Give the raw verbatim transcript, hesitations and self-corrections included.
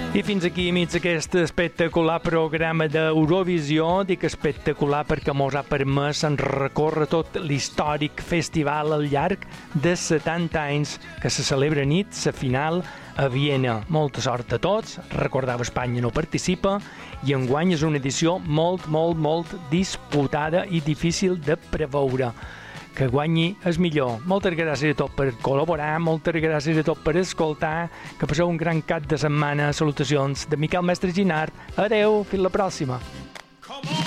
I fins aquí, amics, aquest espectacular programa d'Eurovisió. Dic espectacular perquè mos ha permès recórrer tot l'històric festival al llarg de setanta anys que se celebra nit, la final a Viena. Molta sort a tots. Recordava, Espanya no participa i enguany és una edició molt, molt, molt disputada i difícil de preveure. Que guanyi és millor. Moltes gràcies a tots per col·laborar, moltes gràcies a tots per escoltar, que passeu un gran cap de setmana. Salutacions de Miquel Mestre Ginart. Adeu, fins la pròxima.